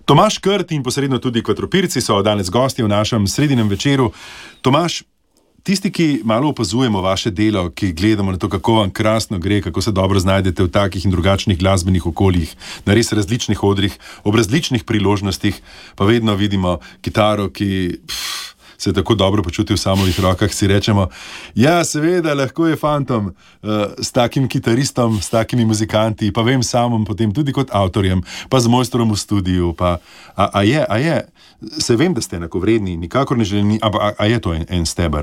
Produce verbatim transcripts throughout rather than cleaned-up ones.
Tomaž Krt in posredno tudi Kvadropirci so danes gosti v našem sredinem večeru. Tomaž, tisti, ki malo opazujemo vaše delo, ki gledamo na to, kako vam krasno gre, kako se dobro znajdete v takih in drugačnih glasbenih okoljih, na res različnih odrih, ob različnih priložnostih, pa vedno vidimo kitaro, ki pff, se tako dobro počuti v samovih rokah, si rečemo, ja, seveda, lahko je fantom uh, s takim kitaristom, s takimi muzikanti, pa vem samom potem tudi kot avtorjem, pa z mojstrom v studiu, pa a, a je, a je, se vem, da ste enakovredni, nikakor ne želim, ampak a, a je to en, en steber?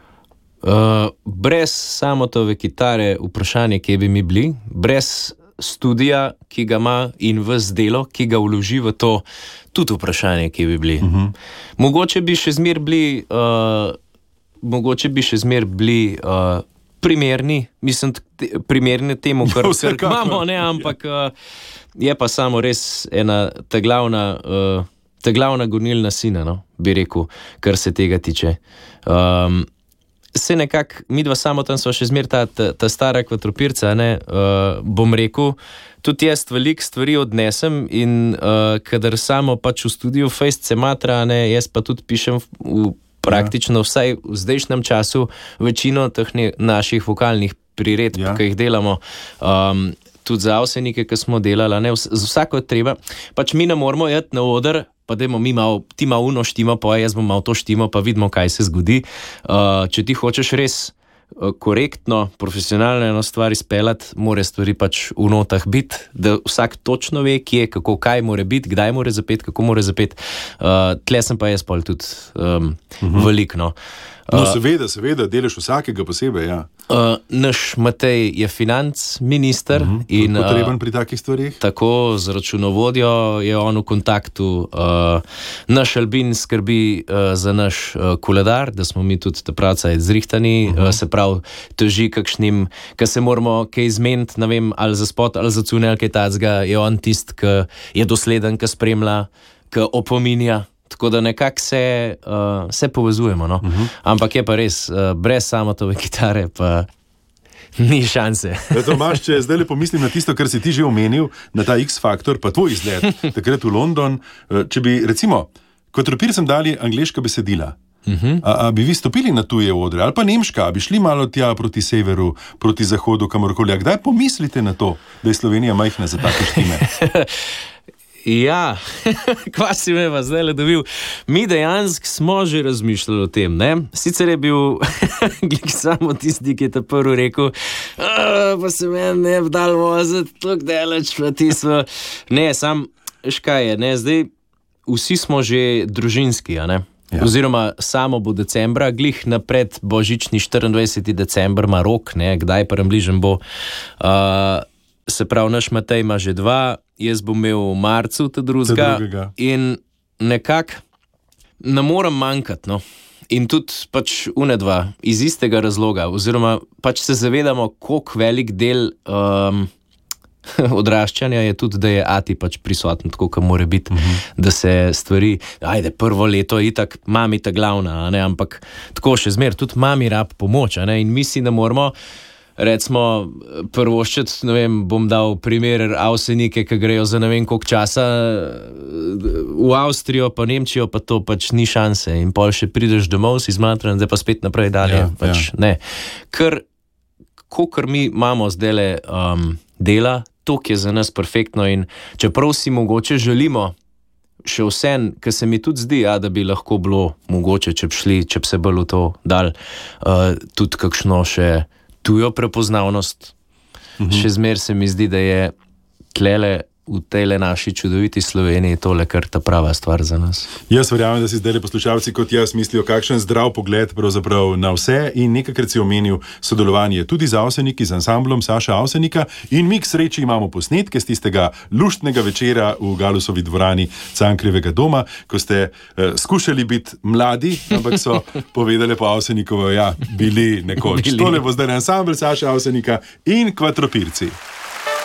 Uh, brez samotove kitare vprašanje, kje bi mi bili, brez studija, ki ga ima in vse delo, ki ga vloži v to, tudi vprašanje, kje bi bili. Uh-huh. Mogoče bi še zmer bili, uh, mogoče bi še zmer bili uh, primerni, mislim, t- primerni temu, kar, kar imamo, ne, ampak uh, je pa samo res ena ta glavna, uh, ta glavna gonilna sina, no, bi rekel, kar se tega tiče. Um, Se nekako, mi dva samo tam sva še zmer ta, ta, ta stara Kvadropirca, ne, uh, bom rekel, tudi jaz veliko stvari odnesem in uh, kadar samo pač v studiu fejst se matra, ne, jaz pa tudi pišem v, v praktično ja. Vsaj v zdajšnjem času večino teh ne, naših vokalnih priredb, ja. Ki jih delamo, um, tudi za Avsenike, ki smo delali, ne, z vsako treba, pač mi ne moramo jeti na oder, pa dajmo mi malo, ti malo uno štimo, pa jaz bom malo to štimo, pa vidimo, kaj se zgodi. Uh, če ti hočeš res uh, korektno, profesionalno eno stvar izpeljati, mora stvari pač v notah biti, da vsak točno ve, kje, kako, kaj mora biti, kdaj mora zapeti, kako mora zapeti. Uh, tle sem pa jaz pol tudi um, uh-huh. velikno. No, seveda, seveda, delaš vsakega posebej, ja. Uh, naš Matej je financ minister uh-huh. in potreben pri takih stvarih. Tako z računovodjo je on v kontaktu. Uh, naš Albin skrbi uh, za naš uh, koledar, da smo mi tudi ta praca zrihtani, uh-huh. uh, se pravi, teži kakšnim, ki se moramo kaj izmeniti, ne vem, ali za spot, ali za cune, ali kaj tacga, je on tist, ki je dosleden, ki spremlja, ki opominja. Tako da nekako se, uh, se povezujemo, no? uh-huh. Ampak je pa res, uh, brez samotove kitare pa ni šanse. Tomaž, če zdaj le pomislim na tisto, kar si ti že omenil, na ta X-faktor, pa tvoj izgled, takrat v London, če bi, recimo, Kvadropircem dali angleška besedila, uh-huh. a, a bi vi stopili na tuje odre, ali pa nemška, a bi šli malo tja proti severu, proti zahodu, kamorkoli, a kdaj pomislite na to, da je Slovenija majhna za take štime? Ja, kva si me pa zdaj le dobil. Mi dejansko smo že razmišljali o tem, ne? Sicer je bil glik samo tisti, ki je ta prvi rekel, pa se meni ne bi dal voziti, tok deleč, pa ti smo. Ne, sam, škaj je, ne, zdaj vsi smo že družinski, a ne? Ja. Oziroma, samo bo decembra, glih napred božični štiriindvajseti december ima rok, ne, kdaj pa bližen bo. Uh, se pravi, naš Matej ima že dva, jaz bom imel v marcu ta drugega in nekako ne morem manjkati, no. In tudi pač une dva iz istega razloga, oziroma pač se zavedamo, koliko velik del um, odraščanja je tudi, da je ati pač prisoten, tako kot mora biti, uh-huh. da se stvari, ajde, prvo leto itak, mami ta glavna, a ne, ampak tako še zmer, tudi mami rab pomoč, a ne, in mi si ne moramo, recimo, prvoščet, ne vem, bom dal primer Avsenike, ki grejo za ne vem koliko časa v Avstrijo, pa Nemčijo, pa to pač ni šanse in pol še prideš domov, si zmatran, zdaj pa spet naprej dalje, ja, pač ja. Ne. Ker, kakor mi imamo zdajle um, dela, to je za nas perfektno in čeprav si mogoče želimo še vsem, ker se mi tudi zdi, ja, da bi lahko bilo mogoče, če bi šli, če bi se bolj v to dal, uh, tudi kakšno še tujo prepoznavnost. Uh-huh. Še zmer se mi zdi, da je tlele v tejle naši čudoviti Sloveniji tole kar ta prava stvar za nas. Jaz verjamem, da si zdaj poslušalci kot jaz mislijo, kakšen zdrav pogled pravzaprav na vse in nekajkrat si omenil sodelovanje tudi z Avseniki, z ansamblom Saša Avsenika in mi k sreči imamo posnetke z tistega luštnega večera v Galusovi dvorani Cankarjevega doma, ko ste uh, skušali biti mladi, ampak so povedali po Avsenikovo, ja, bili nekoč. Bili. Tole bo zdaj ansambl Saša Avsenika in Kvadropirci.